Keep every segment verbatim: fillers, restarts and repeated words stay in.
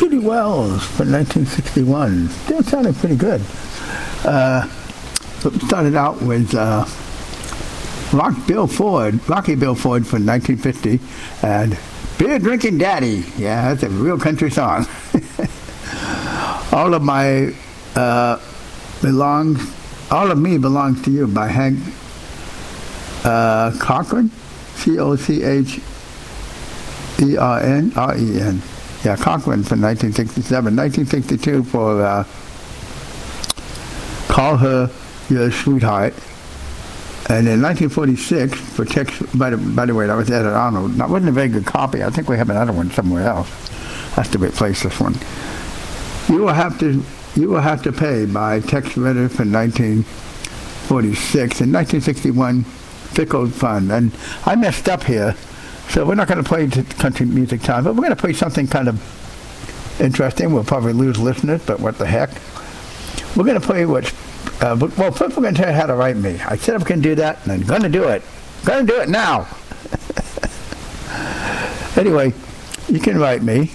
Judy Wells for nineteen sixty-one. Still sounded pretty good. Uh, started out with uh, Rock Bill Ford, Rocky Bill Ford for nineteen fifty, and Beer Drinking Daddy. Yeah, that's a real country song. All of my uh, belongs, all of me belongs to you by Hank uh, Cochran, C O C H E R N R E N. Yeah, Cochran for nineteen sixty-seven. nineteen sixty-two for uh, Call Her Your Sweetheart. And in nineteen forty-six for Tex, by the, by the way, that was Ed Arnold. That wasn't a very good copy. I think we have another one somewhere else. Has to replace this one. You will have to, you will have to pay by Tex Ritter for nineteen forty-six. In nineteen sixty-one, Fickle Fun. And I messed up here. So we're not going to play t- country music time, but we're going to play something kind of interesting. We'll probably lose listeners, but what the heck. We're going to play what, uh, well, first we're going to tell you how to write me. I said I can do that, and I'm going to do it. Going to do it now. Anyway, you can write me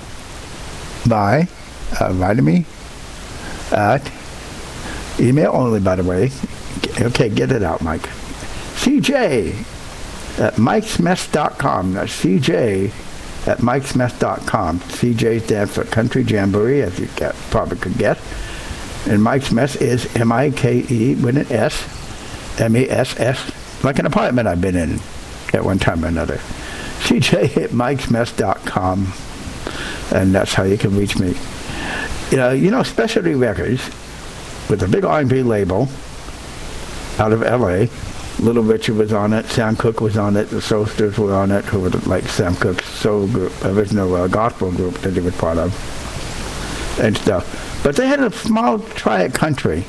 by uh, writing me at email only, by the way. Okay, get it out, Mike. C J at mikes mess dot com. That's C J at mikes mess dot com. C J stands for Country Jamboree, as you get, probably could guess. And Mike's Mess is M I K E with an S, M E S S, like an apartment I've been in at one time or another. C J at mikes mess dot com, and that's how you can reach me. You know, you know, Specialty Records, with a big R and B label out of L A, Little Richard was on it, Sam Cooke was on it, the Soulsters were on it, who were like Sam Cooke's soul group, original uh, gospel group that he was part of, and stuff. But they had a small try at country.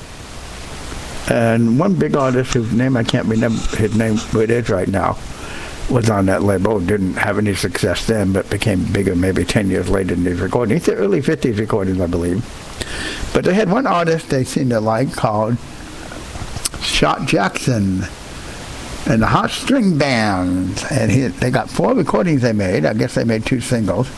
And one big artist whose name I can't remember his name, but it is right now, was on that label. Didn't have any success then, but became bigger maybe ten years later in these recordings. The early fifties recordings, I believe. But they had one artist they seemed to like called Shot Jackson and the Hot String Band. And he, they got four recordings they made. I guess they made two singles.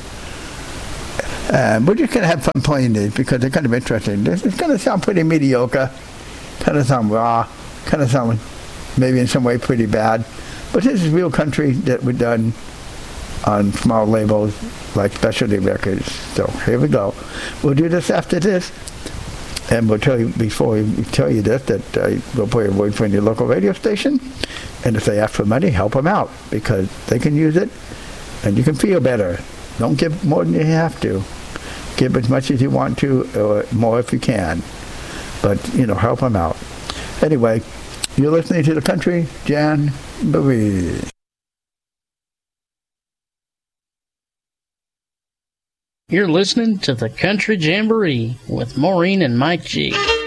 Uh, we're just going to have fun playing these because they're kind of interesting. This is going to sound pretty mediocre, kind of sound raw, kind of sound maybe in some way pretty bad. But this is real country that we've done on small labels like Specialty Records. So here we go. We'll do this after this. And we'll tell you, before we tell you this, that uh, we'll play a word from your local radio station. And if they ask for money, help them out because they can use it and you can feel better. Don't give more than you have to. Give as much as you want to, or more if you can. But, you know, help them out. Anyway, you're listening to the Country Jamboree. You're listening to the Country Jamboree with Maureen and Mike G.